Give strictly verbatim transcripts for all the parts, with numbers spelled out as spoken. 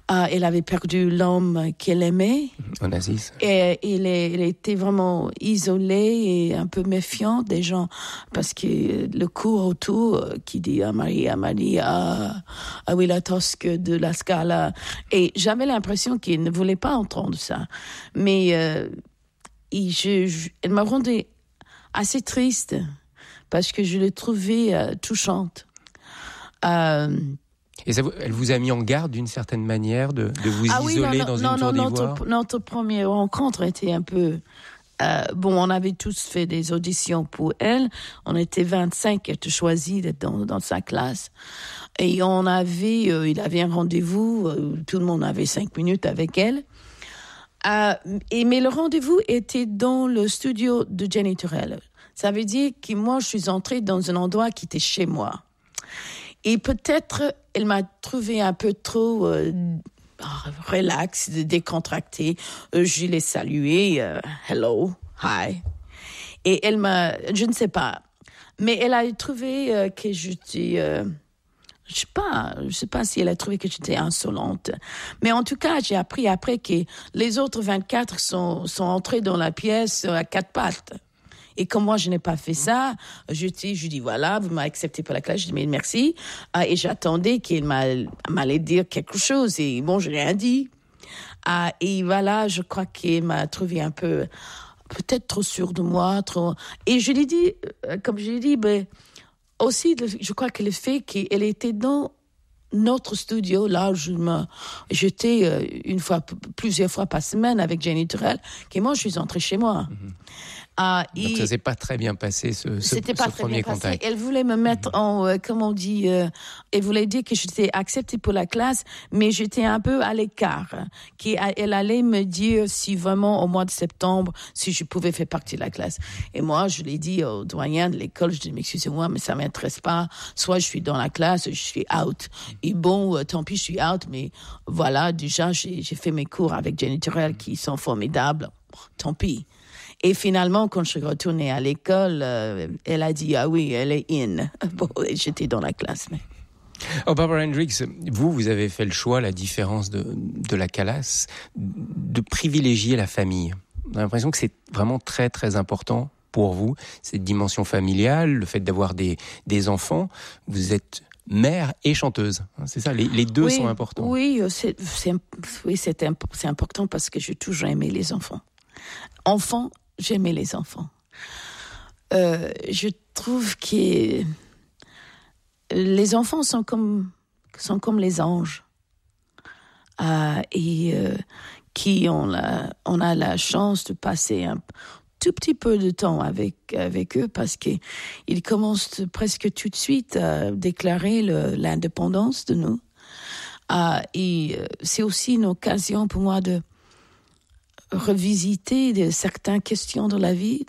Euh, elle avait perdu l'homme qu'elle aimait. Onassis. Et il, est, il était vraiment isolé et un peu méfiant des gens parce que le cours autour qui dit à Maria, Maria, ah oui, la tosque de la Scala. Et j'avais l'impression qu'il ne voulait pas entendre ça. Mais euh, il, je, je, elle m'a rendue assez triste parce que je l'ai trouvée euh, touchante. Euh, Et ça, elle vous a mis en garde d'une certaine manière de, de vous ah isoler oui, non, dans non, une non, tour non, d'ivoire? Notre, notre première rencontre était un peu... Euh, bon, on avait tous fait des auditions pour elle. On était vingt-cinq à être choisis dans, dans sa classe. Et on avait... Euh, il avait un rendez-vous. Euh, tout le monde avait cinq minutes avec elle. Euh, et, mais le rendez-vous était dans le studio de Jenny Turrell. Ça veut dire que moi, je suis entrée dans un endroit qui était chez moi. Et peut-être, elle m'a trouvé un peu trop euh, relax, décontractée. Euh, je l'ai saluée, euh, hello, hi. Et elle m'a, je ne sais pas, mais elle a trouvé euh, que j'étais, euh, je sais pas, je sais pas si elle a trouvé que j'étais insolente. Mais en tout cas, j'ai appris après que les autres vingt-quatre sont, sont entrés dans la pièce à quatre pattes. Et comme moi, je n'ai pas fait ça, je dis, je dis voilà, vous m'avez accepté pour la classe, je dis mais merci. Euh, et j'attendais qu'il m'allait dire quelque chose. Et bon, je n'ai rien dit. Euh, et voilà, je crois qu'il m'a trouvé un peu, peut-être trop sûre de moi. Trop... Et je lui ai dit, euh, comme je l'ai dit, ben, aussi, je crois que le fait qu'elle était dans notre studio, là, je me, j'étais euh, une fois, plusieurs fois par semaine avec Jenny Turrell, et moi, je suis entrée chez moi. Mm-hmm. Ah, Donc ça s'est pas très bien passé ce, ce, C'était pas ce très premier bien contact. Passé. Elle voulait me mettre en, euh, comment on dit, euh, elle voulait dire que j'étais acceptée pour la classe, mais j'étais un peu à l'écart. Qui, elle allait me dire si vraiment au mois de septembre, si je pouvais faire partie de la classe. Et moi, je l'ai dit au doyen de l'école, je dis excusez-moi, mais ça m'intéresse pas. Soit je suis dans la classe, je suis out. Et bon, euh, tant pis, je suis out, mais voilà, déjà j'ai, j'ai fait mes cours avec Jenny Turrell qui sont formidables. Tant pis. Et finalement, quand je suis retournée à l'école, euh, elle a dit, ah oui, elle est in. Bon, j'étais dans la classe. Mais... Oh, Barbara Hendricks, vous, vous avez fait le choix, la différence de, de la Calas, de privilégier la famille. On a l'impression que c'est vraiment très, très important pour vous, cette dimension familiale, le fait d'avoir des, des enfants. Vous êtes mère et chanteuse, c'est ça, les, les deux oui, sont importants. Oui, c'est, c'est, oui c'est, c'est important parce que j'ai toujours aimé les enfants. Enfant, j'aimais les enfants. Euh, je trouve que les enfants sont comme, sont comme les anges. Euh, et euh, qui ont la, on a la chance de passer un tout petit peu de temps avec, avec eux parce qu'ils commencent presque tout de suite à déclarer le, l'indépendance de nous. Euh, et c'est aussi une occasion pour moi de revisiter de certaines questions de la vie.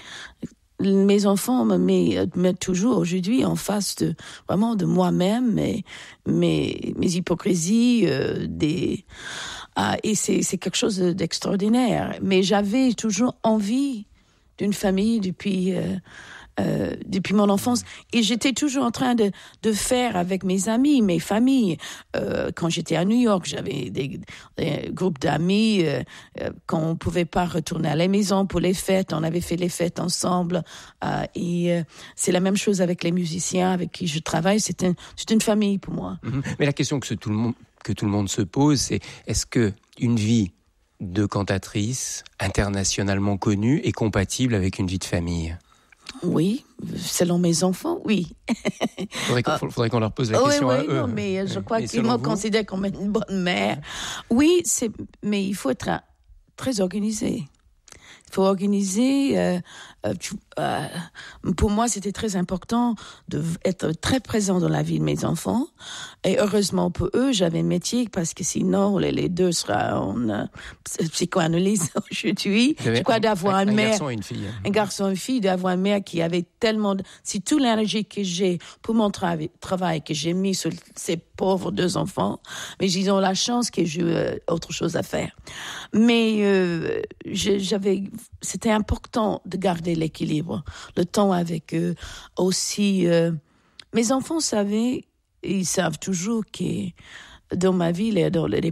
Mes enfants me mettent, mettent toujours aujourd'hui en face de vraiment de moi-même, mes, mes, mes hypocrisies, euh, des, ah, et c'est, c'est quelque chose d'extraordinaire. Mais j'avais toujours envie d'une famille depuis, euh, euh, depuis mon enfance. Et j'étais toujours en train de, de faire avec mes amis, mes familles. Euh, quand j'étais à New York, j'avais des, des groupes d'amis. Euh, quand on ne pouvait pas retourner à la maison pour les fêtes, on avait fait les fêtes ensemble. Euh, et euh, c'est la même chose avec les musiciens avec qui je travaille. C'est, un, c'est une famille pour moi. Mmh. Mais la question que tout le monde, que tout le monde se pose, c'est est-ce qu'une vie de cantatrice internationalement connue est compatible avec une vie de famille ? Oui, selon mes enfants, oui. Il faudrait, qu'on, faudrait qu'on leur pose la question oui, à oui, eux. Non, mais je crois mais qu'ils me considèrent comme une bonne mère. Oui, c'est, mais il faut être très organisé. Il faut organiser. Euh, euh, pour moi, c'était très important d'être très présent dans la vie de mes enfants. Et heureusement pour eux, j'avais un métier parce que sinon, les, les deux seraient en euh, psychoanalyse aujourd'hui. Je crois d'avoir un, un, un mère, garçon et une fille. Un garçon et une fille, d'avoir une mère qui avait tellement... De, si toute l'énergie que j'ai pour mon tra- travail, que j'ai mis sur ces pauvres deux enfants, mais ils ont la chance que j'ai euh, autre chose à faire. Mais euh, je, j'avais... C'était important de garder l'équilibre, le temps avec eux. Aussi, euh, mes enfants savaient, ils savent toujours que dans ma vie, dans les